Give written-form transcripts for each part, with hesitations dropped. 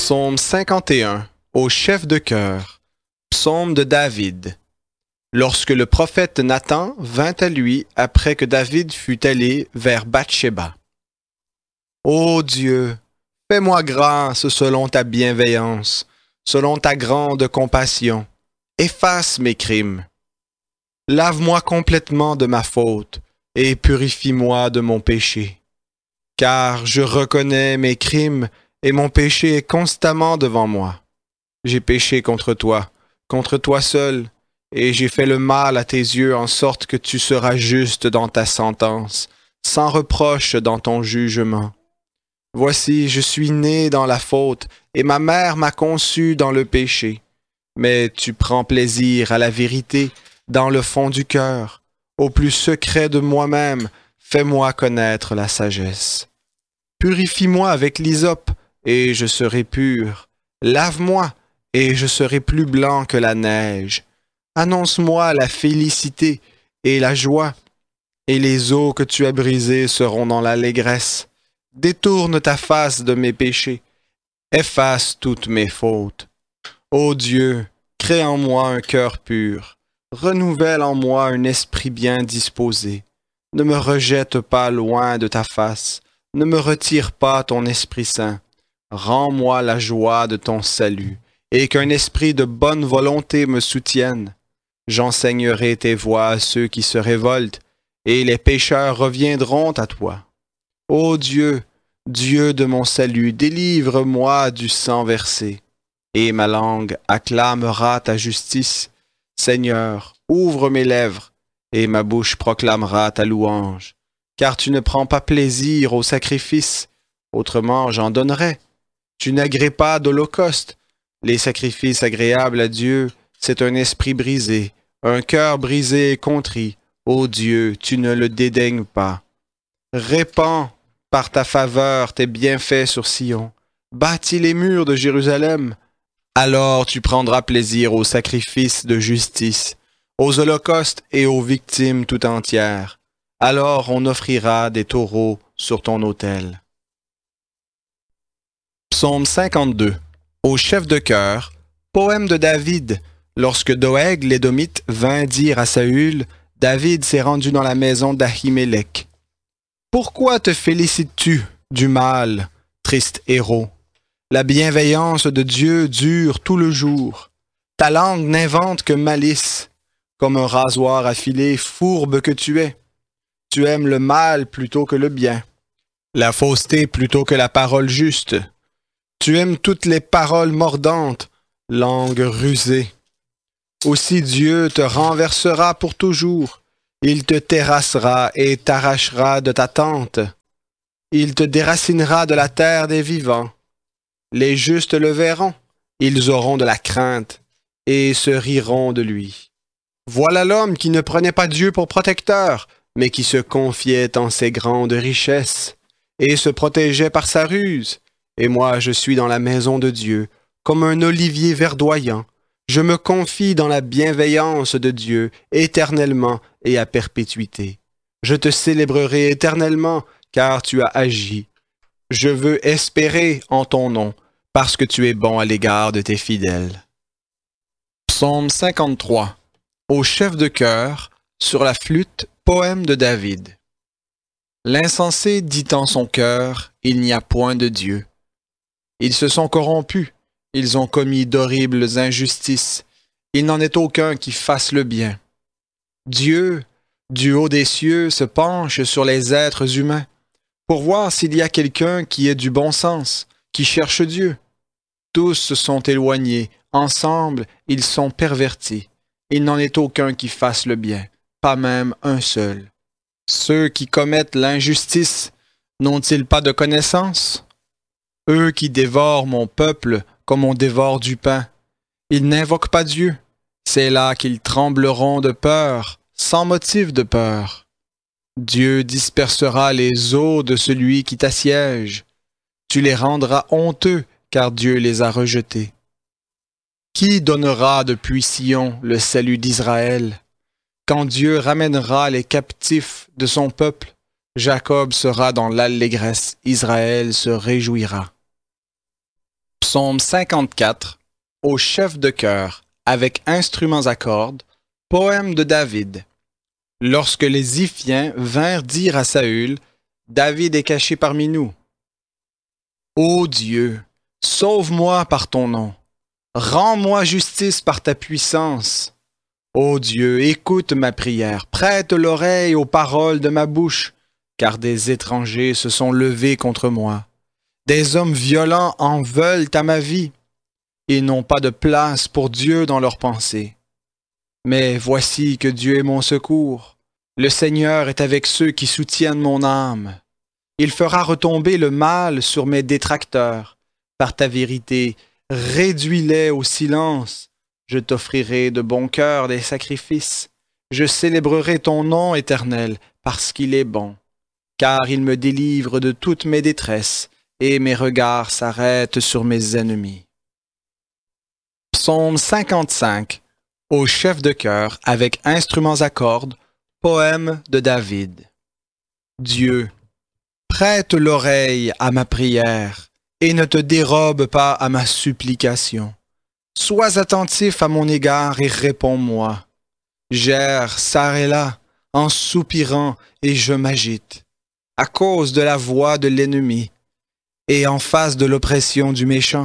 Psaume 51, au chef de chœur. Psaume de David. Lorsque le prophète Nathan vint à lui après que David fut allé vers Bathsheba. Ô Dieu, fais-moi grâce selon ta bienveillance, selon ta grande compassion. Efface mes crimes. Lave-moi complètement de ma faute et purifie-moi de mon péché. Car je reconnais mes crimes et mon péché est constamment devant moi. J'ai péché contre toi seul, et j'ai fait le mal à tes yeux en sorte que tu seras juste dans ta sentence, sans reproche dans ton jugement. Voici, je suis né dans la faute, et ma mère m'a conçu dans le péché. Mais tu prends plaisir à la vérité dans le fond du cœur. Au plus secret de moi-même, fais-moi connaître la sagesse. Purifie-moi avec l'hysope, et je serai pur. Lave-moi, et je serai plus blanc que la neige. Annonce-moi la félicité et la joie, et les eaux que tu as brisées seront dans l'allégresse. Détourne ta face de mes péchés, efface toutes mes fautes. Ô Dieu, crée en moi un cœur pur, renouvelle en moi un esprit bien disposé. Ne me rejette pas loin de ta face, ne me retire pas ton Esprit Saint. Rends-moi la joie de ton salut, et qu'un esprit de bonne volonté me soutienne. J'enseignerai tes voies à ceux qui se révoltent, et les pécheurs reviendront à toi. Ô Dieu, Dieu de mon salut, délivre-moi du sang versé, et ma langue acclamera ta justice. Seigneur, ouvre mes lèvres, et ma bouche proclamera ta louange. Car tu ne prends pas plaisir au sacrifice, autrement j'en donnerais. Tu n'agrées pas d'holocauste. Les sacrifices agréables à Dieu, c'est un esprit brisé, un cœur brisé et contrit. Ô Dieu, tu ne le dédaignes pas. Répands par ta faveur tes bienfaits sur Sion. Bâtis les murs de Jérusalem. Alors tu prendras plaisir aux sacrifices de justice, aux holocaustes et aux victimes tout entières. Alors on offrira des taureaux sur ton autel. Psaume 52. Au chef de chœur, poème de David. Lorsque Doeg l'Édomite vint dire à Saül, David s'est rendu dans la maison d'Ahimélec. Pourquoi te félicites-tu du mal, triste héros? La bienveillance de Dieu dure tout le jour. Ta langue n'invente que malice. Comme un rasoir affilé, fourbe que tu es. Tu aimes le mal plutôt que le bien, la fausseté plutôt que la parole juste. Tu aimes toutes les paroles mordantes, langue rusée. Aussi Dieu te renversera pour toujours. Il te terrassera et t'arrachera de ta tente. Il te déracinera de la terre des vivants. Les justes le verront, ils auront de la crainte et se riront de lui. Voilà l'homme qui ne prenait pas Dieu pour protecteur, mais qui se confiait en ses grandes richesses et se protégeait par sa ruse. Et moi, je suis dans la maison de Dieu, comme un olivier verdoyant. Je me confie dans la bienveillance de Dieu, éternellement et à perpétuité. Je te célébrerai éternellement, car tu as agi. Je veux espérer en ton nom, parce que tu es bon à l'égard de tes fidèles. Psaume 53. Au chef de chœur, sur la flûte, poème de David. L'insensé dit en son cœur, il n'y a point de Dieu. Ils se sont corrompus, ils ont commis d'horribles injustices. Il n'en est aucun qui fasse le bien. Dieu, du haut des cieux, se penche sur les êtres humains pour voir s'il y a quelqu'un qui ait du bon sens, qui cherche Dieu. Tous se sont éloignés, ensemble ils sont pervertis. Il n'en est aucun qui fasse le bien, pas même un seul. Ceux qui commettent l'injustice, n'ont-ils pas de connaissance? Eux qui dévorent mon peuple comme on dévore du pain, ils n'invoquent pas Dieu. C'est là qu'ils trembleront de peur, sans motif de peur. Dieu dispersera les eaux de celui qui t'assiège. Tu les rendras honteux, car Dieu les a rejetés. Qui donnera depuis Sion le salut d'Israël? Quand Dieu ramènera les captifs de son peuple, Jacob sera dans l'allégresse, Israël se réjouira. Psaume 54, au chef de chœur, avec instruments à cordes, poème de David. Lorsque les Ziphiens vinrent dire à Saül, David est caché parmi nous. Ô Dieu, sauve-moi par ton nom. Rends-moi justice par ta puissance. Ô Dieu, écoute ma prière, prête l'oreille aux paroles de ma bouche, car des étrangers se sont levés contre moi. Des hommes violents en veulent à ma vie. Ils n'ont pas de place pour Dieu dans leurs pensées. Mais voici que Dieu est mon secours. Le Seigneur est avec ceux qui soutiennent mon âme. Il fera retomber le mal sur mes détracteurs. Par ta vérité, réduis-les au silence. Je t'offrirai de bon cœur des sacrifices. Je célébrerai ton nom éternel, parce qu'il est bon. Car il me délivre de toutes mes détresses, et mes regards s'arrêtent sur mes ennemis. Psaume 55, au chef de chœur, avec instruments à cordes, poème de David. Dieu, prête l'oreille à ma prière, et ne te dérobe pas à ma supplication. Sois attentif à mon égard et réponds-moi. J'erre çà et là, en soupirant, et je m'agite, à cause de la voix de l'ennemi, et en face de l'oppression du méchant.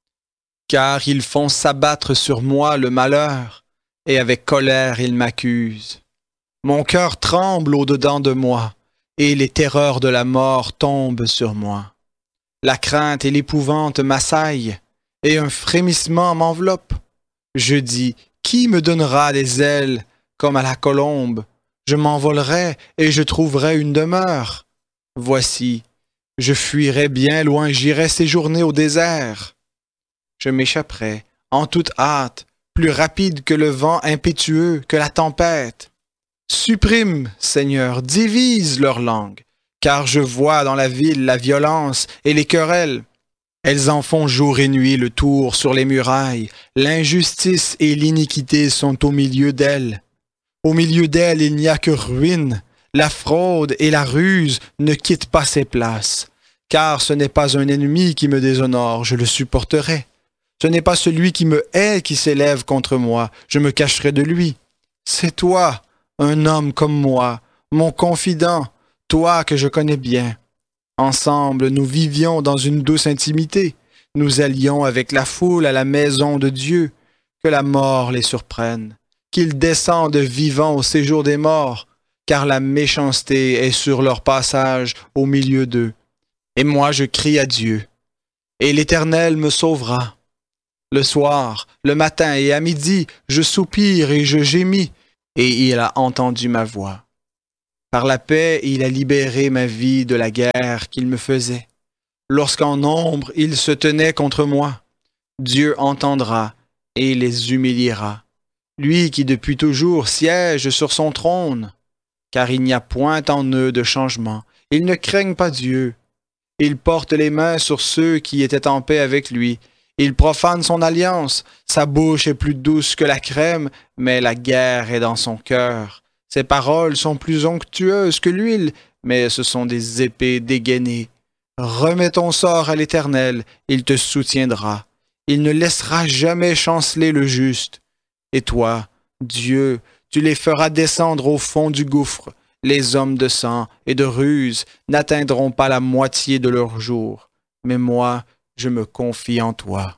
Car ils font s'abattre sur moi le malheur, et avec colère ils m'accusent. Mon cœur tremble au-dedans de moi, et les terreurs de la mort tombent sur moi. La crainte et l'épouvante m'assaillent, et un frémissement m'enveloppe. Je dis, qui me donnera des ailes comme à la colombe? Je m'envolerai et je trouverai une demeure. Voici, je fuirai bien loin, j'irai séjourner au désert. Je m'échapperai, en toute hâte, plus rapide que le vent impétueux, que la tempête. Supprime, Seigneur, divise leur langue, car je vois dans la ville la violence et les querelles. Elles en font jour et nuit le tour sur les murailles. L'injustice et l'iniquité sont au milieu d'elles. Au milieu d'elles, il n'y a que ruine. La fraude et la ruse ne quittent pas ses places. Car ce n'est pas un ennemi qui me déshonore, je le supporterai. Ce n'est pas celui qui me hait qui s'élève contre moi, je me cacherai de lui. C'est toi, un homme comme moi, mon confident, toi que je connais bien. Ensemble, nous vivions dans une douce intimité. Nous allions avec la foule à la maison de Dieu. Que la mort les surprenne, qu'ils descendent vivants au séjour des morts, car la méchanceté est sur leur passage au milieu d'eux. Et moi je crie à Dieu, et l'Éternel me sauvera. Le soir, le matin et à midi, je soupire et je gémis, et il a entendu ma voix. Par la paix, il a libéré ma vie de la guerre qu'il me faisait. Lorsqu'en nombre, ils se tenaient contre moi, Dieu entendra et les humiliera. Lui qui depuis toujours siège sur son trône, car il n'y a point en eux de changement. Ils ne craignent pas Dieu. Ils portent les mains sur ceux qui étaient en paix avec lui. Ils profanent son alliance. Sa bouche est plus douce que la crème, mais la guerre est dans son cœur. Ses paroles sont plus onctueuses que l'huile, mais ce sont des épées dégainées. Remets ton sort à l'Éternel, il te soutiendra. Il ne laissera jamais chanceler le juste. Et toi, Dieu, tu les feras descendre au fond du gouffre. Les hommes de sang et de ruse n'atteindront pas la moitié de leur jour. Mais moi, je me confie en toi.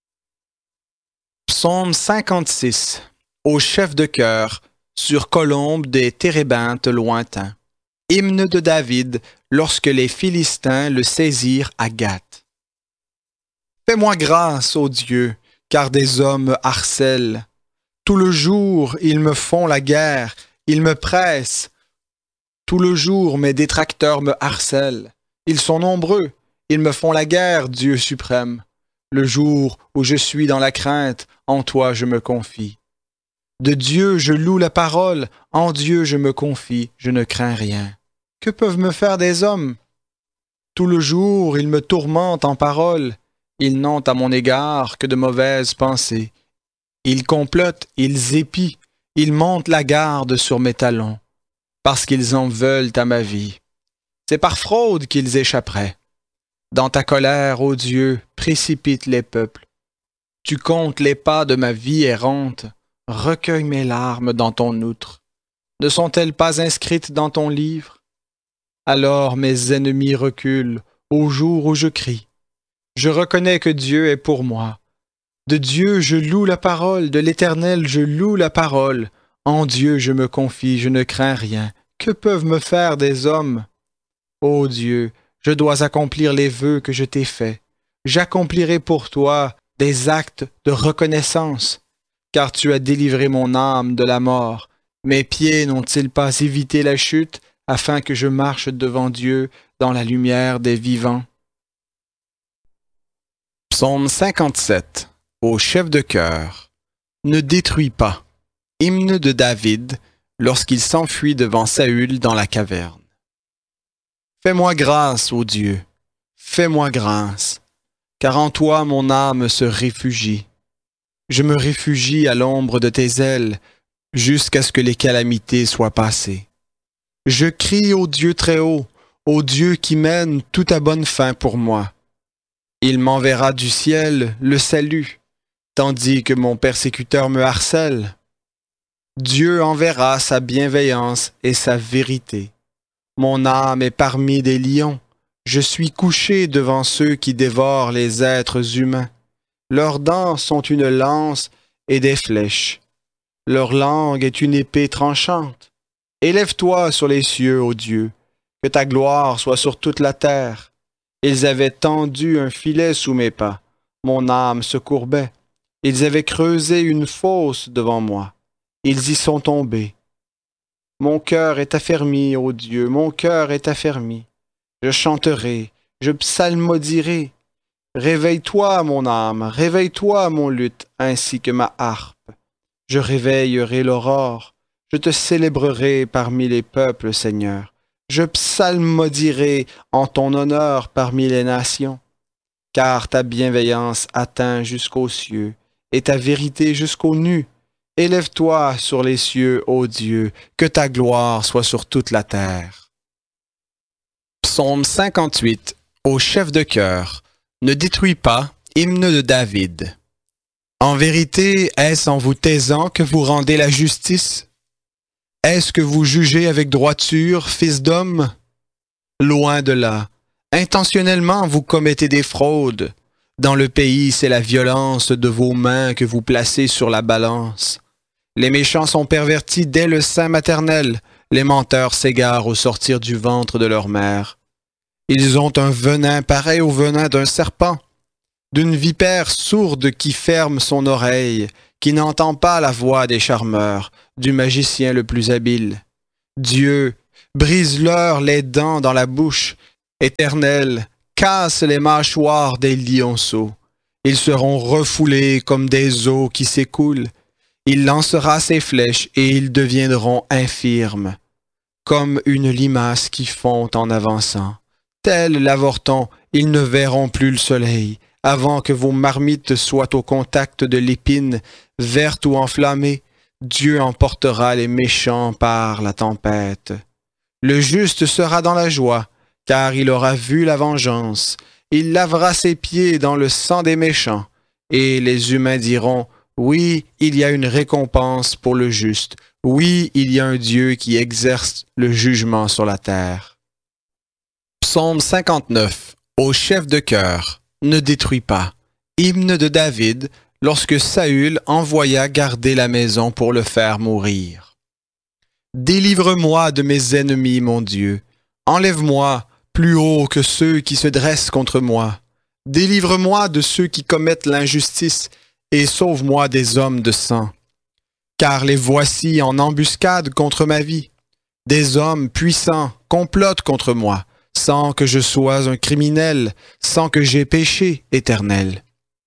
Psaume 56, au chef de chœur, sur colombe des térébinthes lointains. Hymne de David, lorsque les Philistins le saisirent à Gath. Fais-moi grâce, ô Dieu, car des hommes me harcèlent. Tout le jour, ils me font la guerre, ils me pressent. Tout le jour, mes détracteurs me harcèlent. Ils sont nombreux, ils me font la guerre, Dieu suprême. Le jour où je suis dans la crainte, en toi je me confie. De Dieu je loue la parole, en Dieu je me confie, je ne crains rien. Que peuvent me faire des hommes? Tout le jour, ils me tourmentent en parole. Ils n'ont à mon égard que de mauvaises pensées. Ils complotent, ils épient, ils montent la garde sur mes talons, parce qu'ils en veulent à ma vie. C'est par fraude qu'ils échapperaient. Dans ta colère, ô Dieu, précipite les peuples. Tu comptes les pas de ma vie errante. Recueille mes larmes dans ton outre. Ne sont-elles pas inscrites dans ton livre? Alors mes ennemis reculent au jour où je crie. Je reconnais que Dieu est pour moi. De Dieu je loue la parole, de l'Éternel je loue la parole. En Dieu je me confie, je ne crains rien. Que peuvent me faire des hommes? Ô Dieu, je dois accomplir les vœux que je t'ai faits. J'accomplirai pour toi des actes de reconnaissance, car tu as délivré mon âme de la mort. Mes pieds n'ont-ils pas évité la chute, afin que je marche devant Dieu dans la lumière des vivants? Psaume 57. Au chef de chœur. Ne détruis pas. Hymne de David, lorsqu'il s'enfuit devant Saül dans la caverne. Fais-moi grâce, ô Dieu, fais-moi grâce, car en toi mon âme se réfugie. Je me réfugie à l'ombre de tes ailes, jusqu'à ce que les calamités soient passées. Je crie au Dieu très haut, au Dieu qui mène tout à bonne fin pour moi. Il m'enverra du ciel le salut, tandis que mon persécuteur me harcèle. Dieu enverra sa bienveillance et sa vérité. Mon âme est parmi des lions. Je suis couché devant ceux qui dévorent les êtres humains. Leurs dents sont une lance et des flèches. Leur langue est une épée tranchante. Élève-toi sur les cieux, ô Dieu, que ta gloire soit sur toute la terre. Ils avaient tendu un filet sous mes pas. Mon âme se courbait. Ils avaient creusé une fosse devant moi. Ils y sont tombés. Mon cœur est affermi, ô Dieu, mon cœur est affermi. Je chanterai, je psalmodierai. Réveille-toi, mon âme, réveille-toi, mon luth, ainsi que ma harpe. Je réveillerai l'aurore, je te célébrerai parmi les peuples, Seigneur. Je psalmodierai en ton honneur parmi les nations. Car ta bienveillance atteint jusqu'aux cieux, et ta vérité jusqu'aux nues. Élève-toi sur les cieux, ô Dieu, que ta gloire soit sur toute la terre. Psaume 58. Au chef de chœur. Ne détruis pas, hymne de David. En vérité, est-ce en vous taisant que vous rendez la justice? Est-ce que vous jugez avec droiture, fils d'homme? Loin de là. Intentionnellement, vous commettez des fraudes. Dans le pays, c'est la violence de vos mains que vous placez sur la balance. Les méchants sont pervertis dès le sein maternel. Les menteurs s'égarent au sortir du ventre de leur mère. Ils ont un venin pareil au venin d'un serpent, d'une vipère sourde qui ferme son oreille, qui n'entend pas la voix des charmeurs, du magicien le plus habile. Dieu, brise-leur les dents dans la bouche. Éternel, casse les mâchoires des lionceaux. Ils seront refoulés comme des eaux qui s'écoulent. Il lancera ses flèches et ils deviendront infirmes, comme une limace qui fond en avançant. Tel l'avorton, ils ne verront plus le soleil, avant que vos marmites soient au contact de l'épine, verte ou enflammée. Dieu emportera les méchants par la tempête. Le juste sera dans la joie, car il aura vu la vengeance. Il lavera ses pieds dans le sang des méchants, et les humains diront: oui, il y a une récompense pour le juste. Oui, il y a un Dieu qui exerce le jugement sur la terre. Psaume 59. Au chef de chœur. Ne détruis pas. Hymne de David, lorsque Saül envoya garder la maison pour le faire mourir. Délivre-moi de mes ennemis, mon Dieu. Enlève-moi plus haut que ceux qui se dressent contre moi. Délivre-moi de ceux qui commettent l'injustice, et sauve-moi des hommes de sang. Car les voici en embuscade contre ma vie. Des hommes puissants complotent contre moi, sans que je sois un criminel, sans que j'aie péché, Éternel.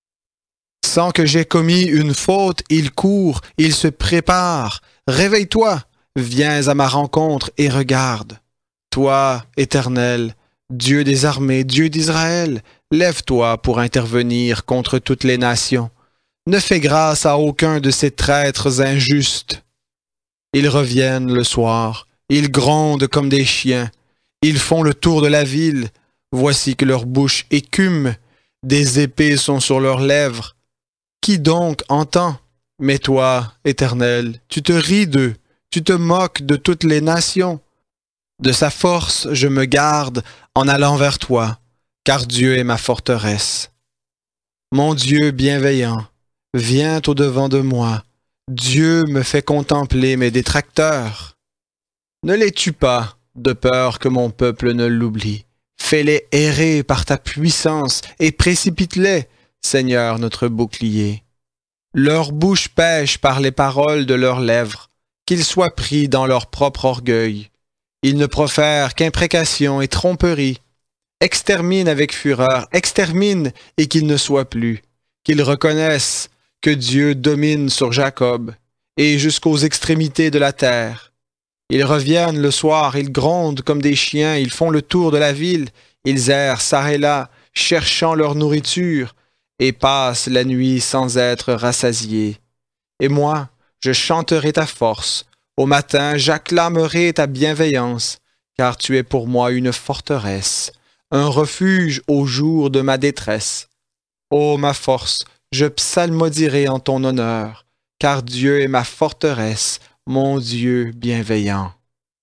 Sans que j'aie commis une faute, ils courent, ils se préparent. Réveille-toi, viens à ma rencontre et regarde. Toi, Éternel, Dieu des armées, Dieu d'Israël, lève-toi pour intervenir contre toutes les nations. Ne fais grâce à aucun de ces traîtres injustes. Ils reviennent le soir, ils grondent comme des chiens, ils font le tour de la ville. Voici que leur bouche écume, des épées sont sur leurs lèvres. Qui donc entend? Mais toi, Éternel, tu te ris d'eux, tu te moques de toutes les nations. De sa force, je me garde en allant vers toi, car Dieu est ma forteresse. Mon Dieu bienveillant, viens au-devant de moi. Dieu me fait contempler mes détracteurs. Ne les tue pas, de peur que mon peuple ne l'oublie. Fais-les errer par ta puissance et précipite-les, Seigneur notre bouclier. Leur bouche pêche par les paroles de leurs lèvres, qu'ils soient pris dans leur propre orgueil. Ils ne profèrent qu'imprécations et tromperies. Extermine avec fureur, extermine et qu'ils ne soient plus. Qu'ils reconnaissent que Dieu domine sur Jacob et jusqu'aux extrémités de la terre. Ils reviennent le soir, ils grondent comme des chiens, ils font le tour de la ville, ils errent çà et là, cherchant leur nourriture, et passent la nuit sans être rassasiés. Et moi, je chanterai ta force. Au matin, j'acclamerai ta bienveillance, car tu es pour moi une forteresse, un refuge au jour de ma détresse. Ô ma force, je psalmodierai en ton honneur, car Dieu est ma forteresse, mon Dieu bienveillant.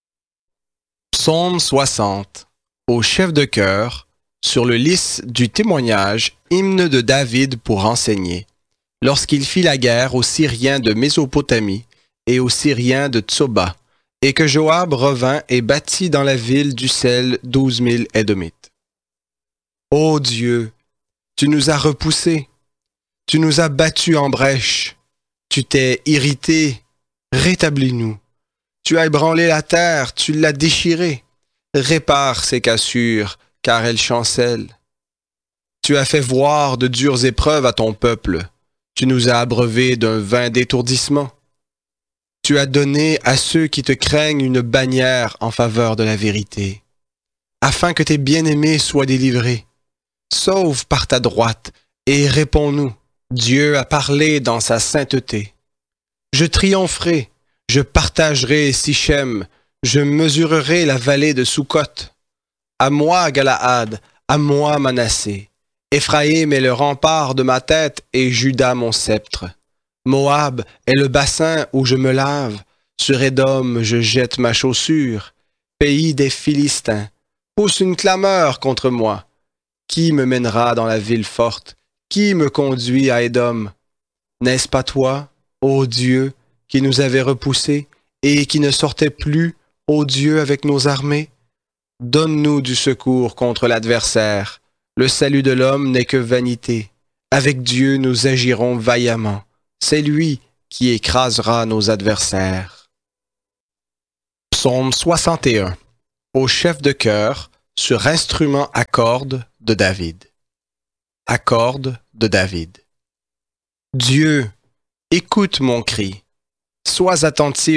Psaume 60. Au chef de chœur, sur le lys du témoignage, hymne de David pour enseigner, lorsqu'il fit la guerre aux Syriens de Mésopotamie et aux Syriens de Tsoba, et que Joab revint et bâtit dans la ville du sel 12 000 Édomites. Ô Dieu, tu nous as repoussés, tu nous as battus en brèche, tu t'es irrité, rétablis-nous. Tu as ébranlé la terre, tu l'as déchirée. Répare ces cassures, car elles chancellent. Tu as fait voir de dures épreuves à ton peuple. Tu nous as abreuvés d'un vin d'étourdissement. Tu as donné à ceux qui te craignent une bannière en faveur de la vérité, afin que tes bien-aimés soient délivrés. Sauve par ta droite et réponds-nous. Dieu a parlé dans sa sainteté. Je triompherai, je partagerai Sichem, je mesurerai la vallée de Sukkot. À moi, Galaad, à moi, Manassé. Éphraïm est le rempart de ma tête et Juda mon sceptre. Moab est le bassin où je me lave. Sur Édom, je jette ma chaussure. Pays des Philistins, pousse une clameur contre moi. Qui me mènera dans la ville forte? Qui me conduit à Édom? N'est-ce pas toi, ô Dieu, qui nous avait repoussés et qui ne sortait plus, ô Dieu, avec nos armées? Donne-nous du secours contre l'adversaire. Le salut de l'homme n'est que vanité. Avec Dieu, nous agirons vaillamment. C'est lui qui écrasera nos adversaires. Psaume 61. Au chef de chœur, sur instrument à cordes de David. À cordes de David. Dieu, écoute mon cri. Sois attentif